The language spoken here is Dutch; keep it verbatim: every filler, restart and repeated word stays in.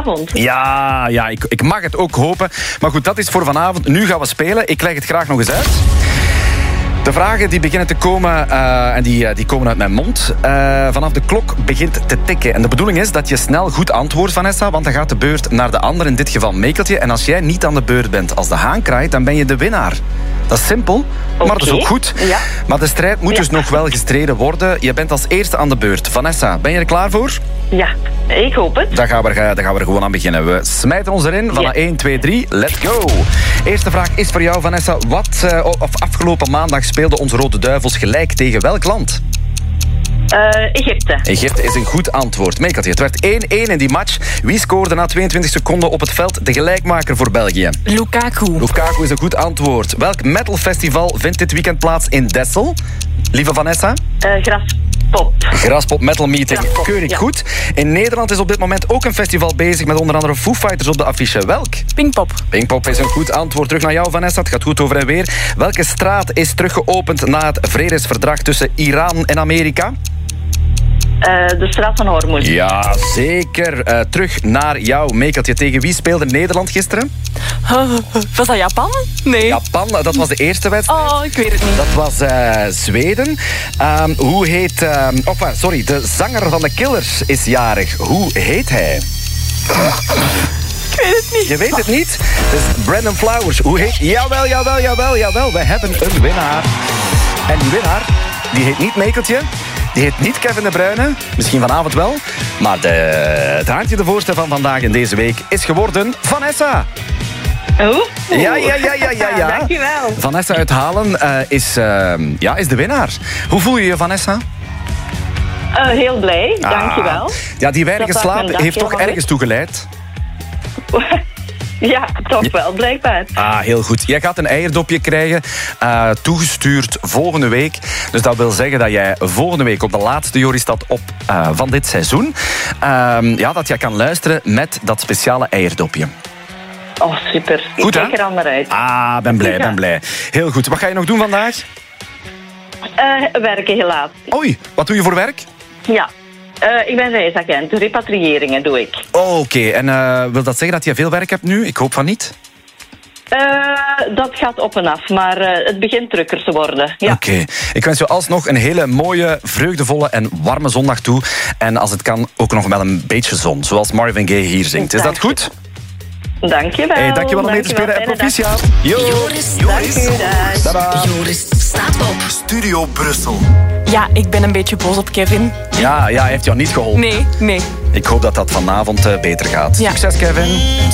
vanavond. Ja, ja ik, ik mag het ook hopen. Maar goed, dat is voor vanavond. Nu gaan we spelen. Ik leg het graag nog eens uit. De vragen die beginnen te komen, uh, en die, uh, die komen uit mijn mond. Uh, vanaf de klok begint te tikken. En de bedoeling is dat je snel goed antwoordt, Vanessa, want dan gaat de beurt naar de ander, in dit geval Mekeltje. En als jij niet aan de beurt bent als de haan kraait, dan ben je de winnaar. Dat is simpel, maar Okay. dat is ook goed. Ja. Maar de strijd moet Ja. dus nog wel gestreden worden. Je bent als eerste aan de beurt. Vanessa, ben je er klaar voor? Ja, ik hoop het. Dan gaan we er, dan gaan we er gewoon aan beginnen. We smijten ons erin van Ja. één, twee, drie. Let's go. Eerste vraag is voor jou, Vanessa. Wat, uh, of afgelopen maandag speelden onze Rode Duivels gelijk tegen welk land? Uh, Egypte. Egypte is een goed antwoord. Meekeltje, het werd één-één in die match. Wie scoorde na tweeëntwintig seconden op het veld de gelijkmaker voor België? Lukaku. Lukaku is een goed antwoord. Welk metalfestival vindt dit weekend plaats in Dessel? Lieve Vanessa? Uh, Graspop. Graspop Metal Meeting. Graspop, Keurig ja. goed. In Nederland is op dit moment ook een festival bezig met onder andere Foo Fighters op de affiche. Welk? Pinkpop. Pinkpop is een goed antwoord. Terug naar jou, Vanessa. Het gaat goed over en weer. Welke straat is teruggeopend na het vredesverdrag tussen Iran en Amerika? Uh, de straat van Hormuz. Ja, zeker. Uh, terug naar jou, Mekeltje. Tegen wie speelde Nederland gisteren? Uh, was dat Japan? Nee. Japan, dat was de eerste wedstrijd. Oh, ik weet het niet. Dat was uh, Zweden. Um, hoe heet... Um, oh, sorry, de zanger van de Killers is jarig. Hoe heet hij? Ik weet het niet. Je weet het niet? Het is Brandon Flowers. Hoe heet... Jawel, jawel, jawel, jawel. We hebben een winnaar. En die winnaar, die heet niet Mekeltje. Die heet niet Kevin De Bruyne. Misschien vanavond wel. Maar de, het haantje de voorste van vandaag en deze week is geworden Vanessa. Oeh. Ja, ja, ja, ja, ja, ja. Dankjewel. Vanessa Uithalen uh, is, uh, ja, is de winnaar. Hoe voel je je, Vanessa? Uh, heel blij, dankjewel. Ah, ja, die weinige Dat was slaap mijn dag heeft toch helemaal ergens toegeleid. Ja, toch wel, blijkbaar. Ah, heel goed. Jij gaat een eierdopje krijgen, uh, toegestuurd volgende week. Dus dat wil zeggen dat jij volgende week op de laatste Joristad op uh, van dit seizoen, uh, ja, dat jij kan luisteren met dat speciale eierdopje. Oh, super. Goed, ik hè? kijk er al naar uit. Ah, ben blij, Ja. ben blij. Heel goed. Wat ga je nog doen vandaag? Uh, werken helaas. Oei, wat doe je voor werk? Ja. Uh, ik ben reisagent. Repatriëringen doe ik. Oh, oké. Okay. En uh, wil dat zeggen dat je veel werk hebt nu? Ik hoop van niet. Uh, dat gaat op en af, maar uh, het begint drukker te worden. Ja. Oké. Okay. Ik wens je alsnog een hele mooie, vreugdevolle en warme zondag toe. En als het kan, ook nog wel een beetje zon. Zoals Marvin Gaye hier zingt. Is dat goed? Dankjewel. Hey, dankjewel om mee te spelen en proficiat. Yo. Joris, Dank u, dag. Tada. Joris staat op. Studio Brussel. Ja, ik ben een beetje boos op Kevin. Ja, ja, hij heeft jou niet geholpen. Nee, nee. Ik hoop dat dat vanavond uh, beter gaat. Ja. Succes, Kevin.